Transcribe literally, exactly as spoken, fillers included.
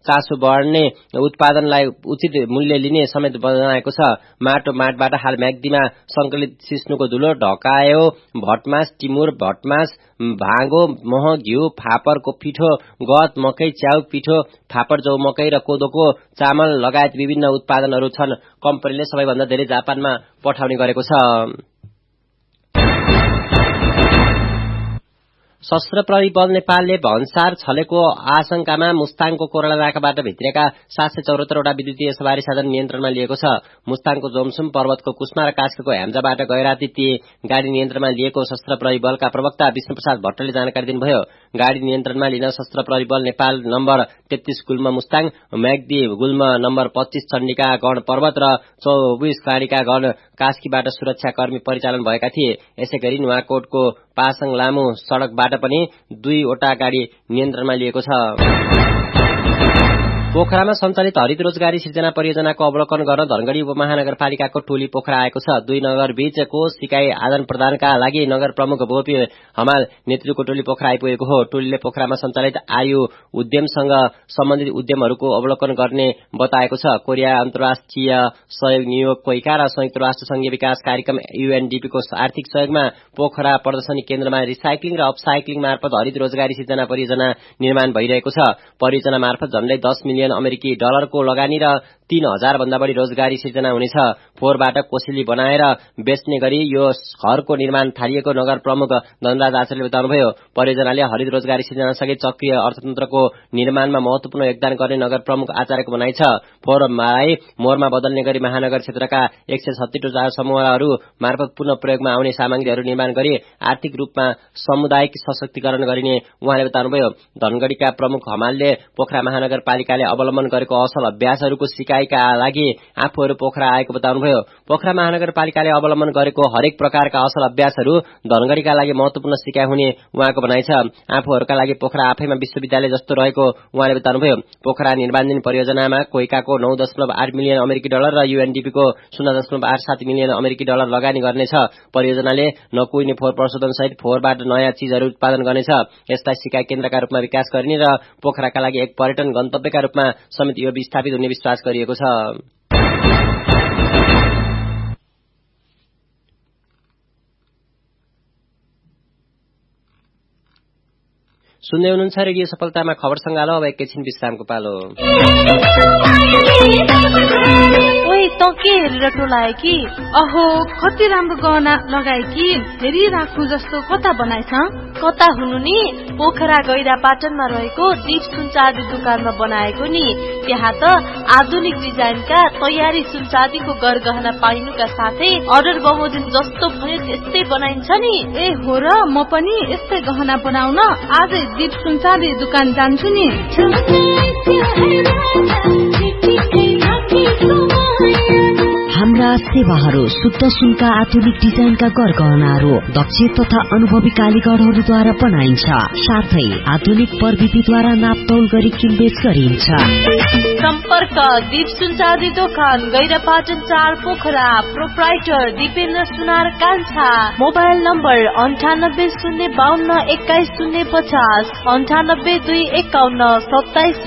चासो बढ्ने, उत्पादनलाई उचित मूल्य लिने समेत बनाएको छ। माटो माटबाट हाल म्याग्दीमा संकलित सिस्नुको धुलो, ढकायो, भटमास, टिमुर, भटमास, भाँगो, मह, घिउ, फापरको पिठो, गहत, मकै, च्याउ, पिठो, फापर, जौ, मकै र कोदोको चामल लगायत विभिन्न उत्पादनहरू छन्। कम्पनीले सबैभन्दा धेरै जापानमा पठाउने गरेको छ। सशस्त्र प्रहरी बल नेपालले भन्सार छलेको आशंकामा मुस्ताङको कोराला नाकाबाट भित्रिएका सात सय चौरात्तर वटा विद्युतीय सवारी साधन नियन्त्रणमा लिएको छ। मुस्ताङको जोमसुम पर्वतको कुस्मा र कास्कीको ह्याम्जाबाट गैराती ती गाडी नियन्त्रणमा लिएको सशस्त्र प्रहरी बलका प्रवक्ता विष्णुप्रसाद भट्टले जानकारी दिनुभयो। गाडी नियन्त्रणमा लिन सशस्त्र प्रहरी बल नेपाल नम्बर तेत्तीस गुल्म मुस्ताङ, म्याग्दी गुल्म नम्बर पच्चीस चण्डिका गण पर्वत र चौबिस काँडिका गण कास्कीबाट सुरक्षाकर्मी परिचालन भएका थिए। यसैगरी नुवाकोटको पासाङ लामो सड़कबाट पनि दुईवटा गाडी नियन्त्रणमा लिएको छ। पोखरामा सञ्चालित हरित रोजगारी सिर्जना परियोजनाको अवलोकन गर्न धनगढ़ी उपमहानगरपालिकाको टोली पोखरा आएको छ। दुई नगर बीचको सिकाई आदान प्रदानका लागि नगर प्रमुख बोपी हमाल नेतृत्वको टोली पोखरा आइपुगेको हो। टोलीले पोखरामा सञ्चालित आयु उद्यमसँग सम्बन्धित उद्यमहरूको अवलोकन गर्ने बताएको छ। कोरिया अन्तर्राष्ट्रिय सहयोग नियोगको इका र संयुक्त राष्ट्र संघीय विकास कार्यक्रम यूएनडीपी को आर्थिक सहयोगमा पोखरा प्रदर्शनी केन्द्रमा रिसाइक्लिङ र अपसाइक्लिङ मार्फत हरित रोजगारी सिर्जना परियोजना निर्माण भइरहेको छ। परियोजना मार्फत झण्डै दस मिलियन अमेरिकी डलरको लगानी र तीन हजार भन्दा बढी रोजगारी सिर्जना हुनेछ। फोहोरबाट कोसेली बनाएर बेच्ने गरी यो घरको निर्माण थालिएको नगर प्रमुख धनराज आचार्यले बताउनुभयो। परियोजनाले हरित रोजगारी सिर्जनासँगै चक्रीय अर्थतन्त्रको निर्माणमा महत्वपूर्ण योगदान गर्ने नगर प्रमुख आचार्यको भनाइ छ। फोहोरलाई मोहरमा बदल्ने गरी महानगर क्षेत्रका एक सय छत्तीस समूहहरू मार्फत पुनः प्रयोगमा आउने सामग्रीहरू निर्माण गरी आर्थिक रूपमा सामुदायिक सशक्तिकरण गरिने उहाँले बताउनुभयो। धनगढ़ीका प्रमुख हमालले पोखरा महानगरपालिकाले अवलम्बन गरेको असल अभ्यासहरूको सिकाइका लागि आफूहरू पोखरा आएको बताउनुभयो। पोखरा महानगरपालिकाले अवलम्बन गरेको हरेक प्रकारका असल अभ्यासहरू धनगढ़ीका लागि महत्वपूर्ण सिकाइ हुने उहाँको भनाइ छ। आफूहरूका लागि पोखरा आफैमा विश्वविद्यालय जस्तो रहेको उहाँले बताउनुभयो। पोखरा निर्माणाधीन परियोजनामा कोइकाको नौ दशमलव आठ मिलियन अमेरिकी डलर र यूएनडीपीको शून्य दशमलव आठ सात मिलियन अमेरिकी डलर लगानी गर्नेछ। परियोजनाले नकुइने फोहोर प्रशोधन सहित फोहोरबाट नयाँ चीजहरू उत्पादन गर्नेछ। यसलाई सिकाइ केन्द्रका रूपमा विकास गरिने र पोखराका लागि एक पर्यटन गन्तव्यका रूपमा समेत यो विस्थापित हुने विश्वास गरिएको छ। सुन्दै हुनुहुन्छ रेडियो सफलतामा खबर संगालो। अब एकैछिन विश्रामको पालो। ओइ त के हेरेर टोलाए कि? अहो कति राम्रो गहना लगाए कि, फेरि राख्नु जस्तो कता बनाएछ? कता हुनु नि, पोखरा गैरा पाटनमा रहेको दीप सुनचाँदी दुकानमा बनाएको नि। त्यहाँ त आधुनिक डिजाइनका तयारी सुनचाँदीको गरगहना पाइनुका साथै अर्डर बमोजिम जस्तो भयो त्यस्तै बनाइन्छ नि। ए हो र, म पनि यस्तै गहना बनाउन आजै दीप सुनचाँदी दुकान जान्छु नि। हाम्रा सेवाहरू शुद्ध सुनका आधुनिक डिजाइनका गरगहनाहरू दक्ष तथा अनुभवी कालीगरहरूद्वारा बनाइन्छ। साथै आधुनिक प्रविधिद्वारा नापतौल गरी किनबेच गरिन्छ। सम्पर्क दीप सुनचाँदी दोकान गैरापाटन चार पोखरा। प्रोप्राइटर दिपेन्द्र सुनार कान्छा। मोबाइल नम्बर अन्ठानब्बे शून्य बाहन्न एक्काइस शून्य पचास अन्ठानब्बे दुई एकाउन्न सत्ताइस